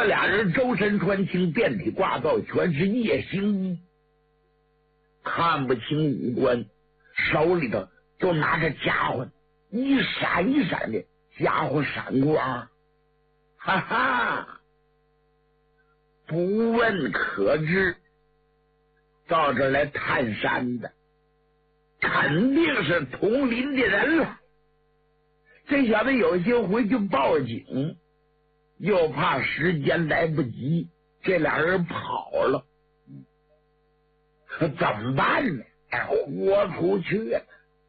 俩人周身穿青，遍体挂造，全是夜行衣，看不清五官，手里头都拿着家伙，一闪一闪的家伙闪光，哈哈，不问可知，到这儿来探山的肯定是同林的人了。这小子有心回去报警，又怕时间来不及，这俩人跑了，怎么办呢？豁出去了，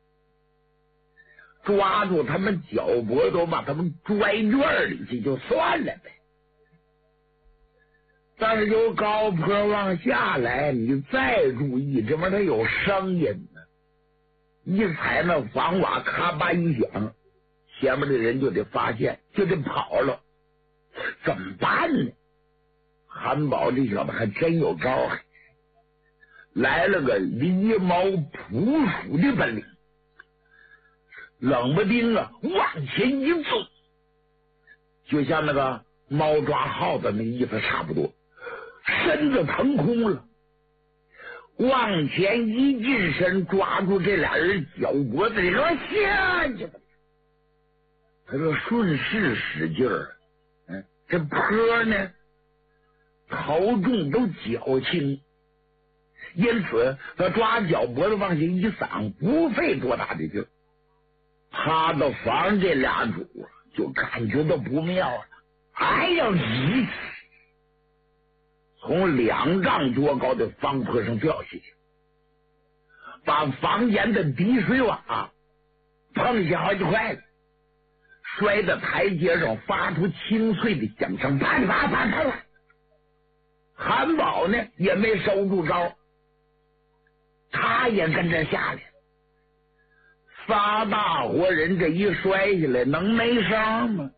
抓住他们脚脖都把他们拽院里去就算了呗。但是由高坡往下来，你再注意，这边它有声音呢，一踩那房瓦，咔吧一响，前面的人就得发现，就得跑了，怎么办呢？韩宝这小子还真有招，来了个狸猫扑鼠的本领，冷不丁啊往前一纵，就像那个猫抓耗子那意思差不多，身子腾空了，往前一近身，抓住这俩人脚脖子里说下去吧。他说顺势使劲儿，这坡呢头重都脚轻，因此他抓脚脖子往下一搡，不费多大的劲儿。趴到房这俩主就感觉到不妙了，还要一从2丈多高的方坡上掉下去，把房间的滴水瓦碰下好几块了，摔到台阶上，发出清脆的响声，啪啪啪啪啪。韩宝呢也没收住招，他也跟着下来。仨大活人这一摔下来，能没伤吗？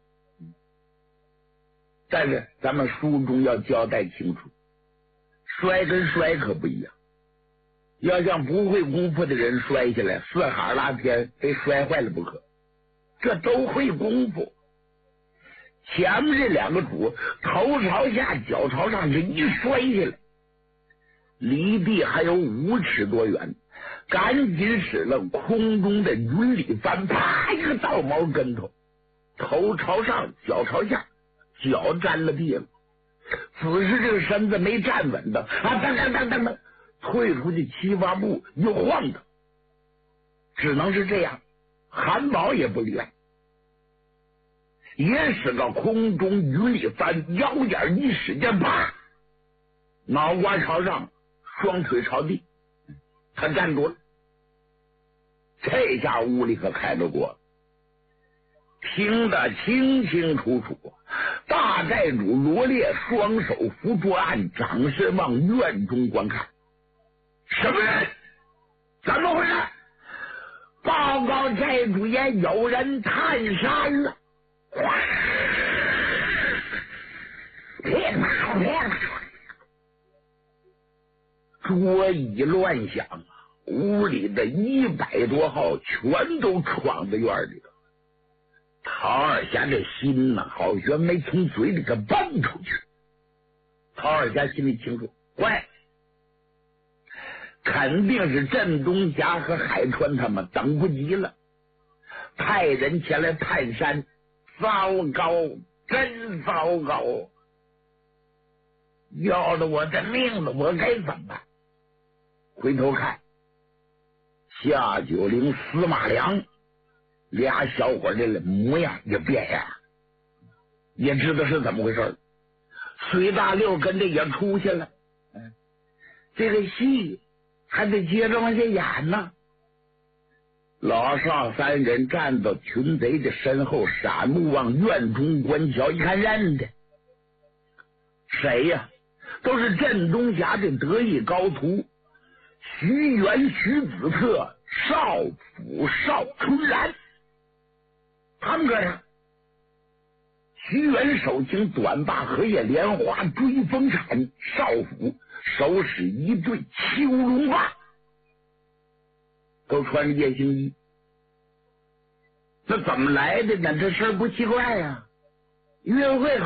但是咱们书中要交代清楚，摔跟摔可不一样。要像不会功夫的人摔下来，四海拉天，非摔坏了不可。这都会功夫。前面这两个主头朝下脚朝上，这一摔下来，离地还有5尺多远，赶紧使了空中的云里翻，啪一个倒毛跟头，头朝上脚朝下，脚沾了地了，只是这个身子没站稳的噔噔噔噔噔退出去7、8步，又晃腾，只能是这样。韩宝也不例外，也使个空中云里翻，腰眼一使劲，啪，脑瓜朝上，双腿朝地，他站住了。这下屋里可开了锅，听得清清楚楚。大寨主罗烈双手扶桌案，掌身往院中观看。什么人？怎么回事？报告寨主爷，有人探山了！别骂别骂！桌椅乱响啊！屋里的100多号全都闯在院里头。陶二侠这心呢，好像没从嘴里给蹦出去。陶二侠心里清楚，喂，肯定是镇东侠和海川他们等不及了，派人前来探山。糟糕，真糟糕！要了我的命了，我该怎么办？回头看，夏九龄、司马良俩小伙的模样也变样，也知道是怎么回事。隋大六跟着也出去了，这个戏还得接着往下演呢。老少3人站到群贼的身后，闪目往院中观瞧，一看认得谁呀？都是镇东侠的得意高徒徐元、徐子特、少府、邵春兰。他们哥俩，徐元手擎短把荷叶莲花追风铲，少府手使一对秋龙发，都穿着夜行衣。这怎么来的呢？这事儿不奇怪呀。约会